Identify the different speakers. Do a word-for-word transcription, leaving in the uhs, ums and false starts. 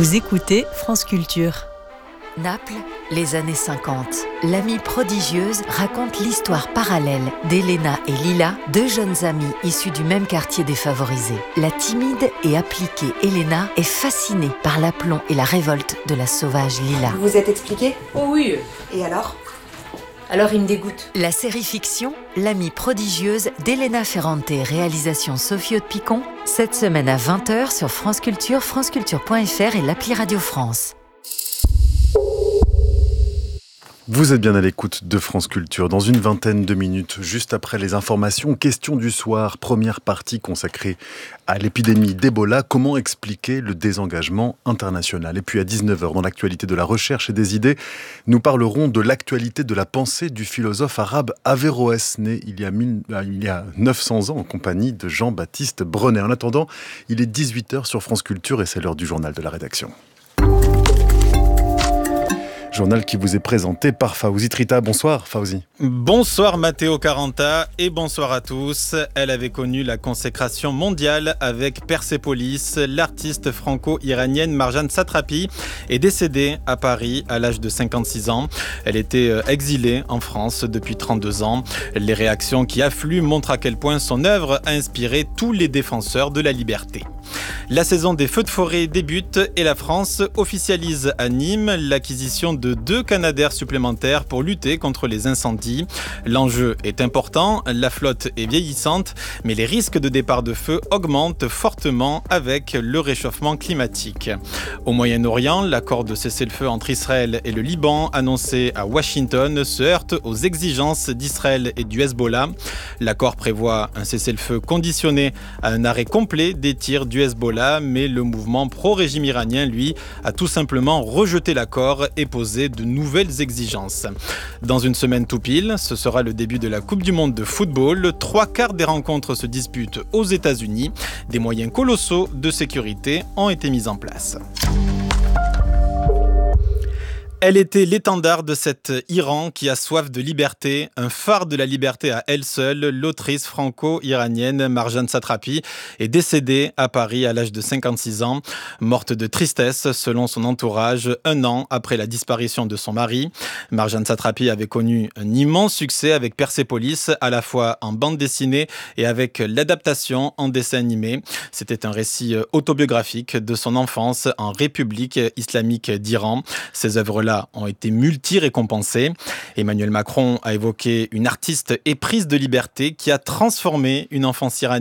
Speaker 1: Vous écoutez France Culture.
Speaker 2: Naples, les années cinquante. L'amie prodigieuse raconte l'histoire parallèle d'Elena et Lila, deux jeunes amies issues du même quartier défavorisé. La timide et appliquée Elena est fascinée par l'aplomb et la révolte de la sauvage Lila.
Speaker 3: Vous vous êtes expliqué ?
Speaker 4: Oh oui.
Speaker 3: Et alors ?
Speaker 4: Alors il me dégoûte.
Speaker 2: La série fiction L'amie prodigieuse d'Elena Ferrante, réalisation Sophie Haute-Picon, cette semaine à vingt heures sur France Culture, franceculture point f r et l'appli Radio France.
Speaker 5: Vous êtes bien à l'écoute de France Culture. Dans une vingtaine de minutes, juste après les informations, question du soir, première partie consacrée à l'épidémie d'Ebola. Comment expliquer le désengagement international ? Et puis à dix-neuf heures, dans l'actualité de la recherche et des idées, nous parlerons de l'actualité de la pensée du philosophe arabe Averroès, né il y a, mille, il y a neuf cents ans en compagnie de Jean-Baptiste Brenet. En attendant, il est dix-huit heures sur France Culture et c'est l'heure du journal de la rédaction. Journal qui vous est présenté par Fawzi Trita. Bonsoir Fawzi.
Speaker 6: Bonsoir Matteo Caranta et bonsoir à tous. Elle avait connu la consécration mondiale avec Persépolis. L'artiste franco-iranienne Marjane Satrapi est décédée à Paris à l'âge de cinquante-six ans. Elle était exilée en France depuis trente-deux ans. Les réactions qui affluent montrent à quel point son œuvre a inspiré tous les défenseurs de la liberté. La saison des feux de forêt débute et la France officialise à Nîmes l'acquisition de deux Canadair supplémentaires pour lutter contre les incendies. L'enjeu est important, la flotte est vieillissante, mais les risques de départ de feu augmentent fortement avec le réchauffement climatique. Au Moyen-Orient, l'accord de cessez-le-feu entre Israël et le Liban, annoncé à Washington, se heurte aux exigences d'Israël et du Hezbollah. L'accord prévoit un cessez-le-feu conditionné à un arrêt complet des tirs du Hezbollah, mais le mouvement pro-régime iranien, lui, a tout simplement rejeté l'accord et posé de nouvelles exigences. Dans une semaine tout pile, ce sera le début de la Coupe du Monde de football. Trois quarts des rencontres se disputent aux États-Unis. Des moyens colossaux de sécurité ont été mis en place. Elle était l'étendard de cet Iran qui a soif de liberté, un phare de la liberté à elle seule. L'autrice franco-iranienne Marjane Satrapi est décédée à Paris à l'âge de cinquante-six ans, morte de tristesse selon son entourage, un an après la disparition de son mari. Marjane Satrapi avait connu un immense succès avec Persépolis, à la fois en bande dessinée et avec l'adaptation en dessin animé. C'était un récit autobiographique de son enfance en République islamique d'Iran. Ces œuvres-là ont été multi-récompensés. Emmanuel Macron a évoqué une artiste éprise de liberté qui a transformé une enfance iranienne